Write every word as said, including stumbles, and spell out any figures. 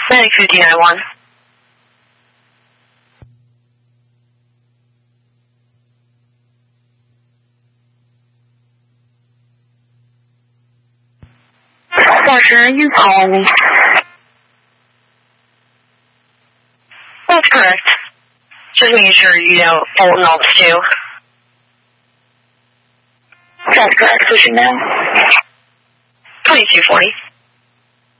Medic fifteen nine one. Doctor, you calling me? That's correct. Just making sure you know Bolton all the stew. That's correct. What's your name? twenty-two forty.